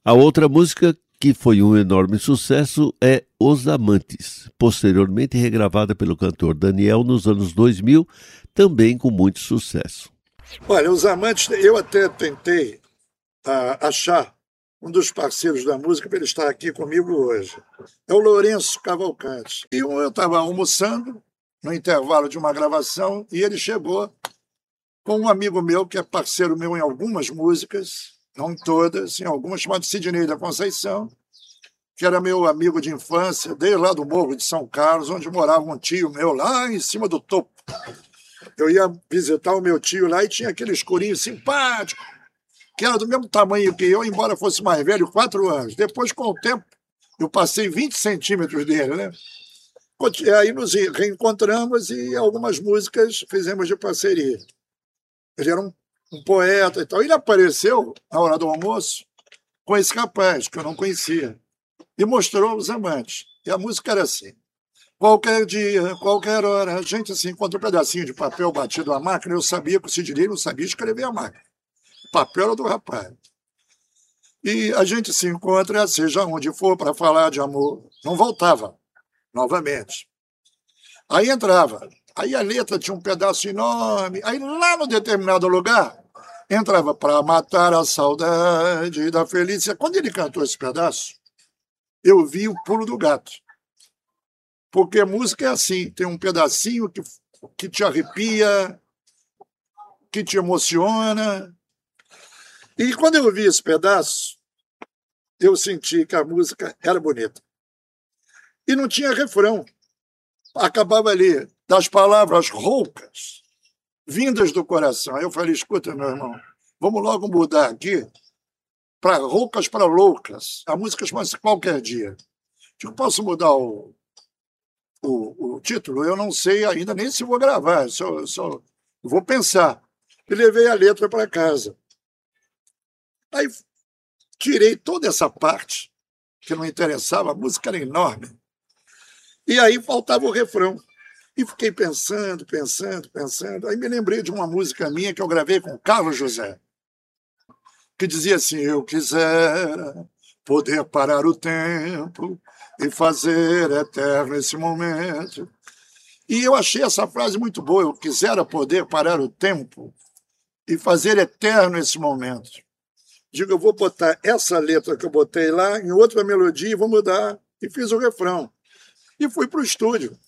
A outra música que foi um enorme sucesso é Os Amantes, posteriormente regravada pelo cantor Daniel nos anos 2000, também com muito sucesso. Olha, Os Amantes, eu até tentei achar um dos parceiros da música para ele estar aqui comigo hoje. É o Lourenço Cavalcante. E eu estava almoçando no intervalo de uma gravação e ele chegou com um amigo meu, que é parceiro meu em algumas músicas, não em todas, em algumas, chamado Sidney da Conceição, que era meu amigo de infância, desde lá do Morro de São Carlos, onde morava um tio meu, lá em cima do topo. Eu ia visitar o meu tio lá e tinha aquele escurinho simpático, que era do mesmo tamanho que eu, embora fosse mais velho, 4 anos. Depois, com o tempo, eu passei 20 centímetros dele, né? Aí nos reencontramos e algumas músicas fizemos de parceria. Ele era um poeta e tal. Ele apareceu, na hora do almoço, com esse rapaz, que eu não conhecia, e mostrou Os Amantes. E a música era assim: qualquer dia, qualquer hora, a gente assim, encontra um pedacinho de papel batido à máquina. Eu sabia que o Sidney não sabia escrever a máquina. O papel era do rapaz. E a gente se encontra, seja onde for, para falar de amor. Não voltava, novamente. Aí entrava. Aí a letra tinha um pedaço enorme. Aí lá no determinado lugar, entrava para matar a saudade da Felícia. Quando ele cantou esse pedaço, eu vi o pulo do gato. Porque a música é assim, tem um pedacinho que te arrepia, que te emociona. E quando eu vi esse pedaço, eu senti que a música era bonita. E não tinha refrão. Acabava ali, das palavras roucas, vindas do coração. Aí eu falei, escuta, meu irmão, vamos logo mudar aqui para roucas para loucas. A música chama-se Qualquer Dia. Eu posso mudar o título? Eu não sei ainda nem se vou gravar, só vou pensar. E levei a letra para casa. Aí tirei toda essa parte que não interessava, a música era enorme. E aí faltava o refrão. E fiquei pensando. Aí me lembrei de uma música minha que eu gravei com Carlos José, que dizia assim: eu quisera poder parar o tempo e fazer eterno esse momento. E eu achei essa frase muito boa: eu quisera poder parar o tempo e fazer eterno esse momento. Digo, eu vou botar essa letra que eu botei lá em outra melodia e vou mudar. E fiz o refrão. E fui para o estúdio.